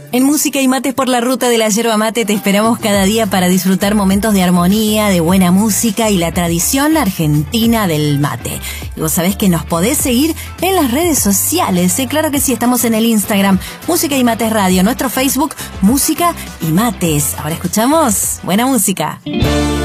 En Música y Mates por la Ruta de la Yerba Mate te esperamos cada día para disfrutar momentos de armonía, de buena música y la tradición argentina del mate. Y vos sabés que nos podés seguir en las redes sociales. Claro que sí, estamos en el Instagram Música y Mates Radio, nuestro Facebook Música y Mates. Ahora escuchamos buena música.